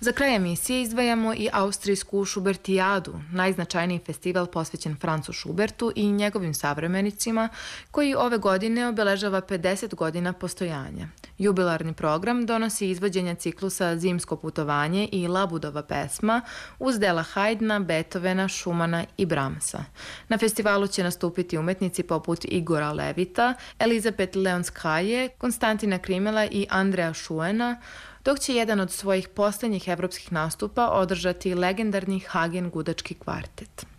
Za kraj emisije izdvajamo i austrijsku Šubertijadu, najznačajniji festival posvećen Francu Šubertu i njegovim savremenicima, koji ove godine obeležava 50 godina postojanja. Jubilarni program donosi izvođenja ciklusa Zimsko putovanje i Labudova pesma uz dela Haydna, Beethovena, Schumana i Brahmsa. Na festivalu će nastupiti umetnici poput Igora Levita, Elizabeth Leonskaje, Konstantina Krimela i Andreja Šuena, dok će jedan od svojih poslednjih evropskih nastupa održati legendarni Hagen gudački kvartet.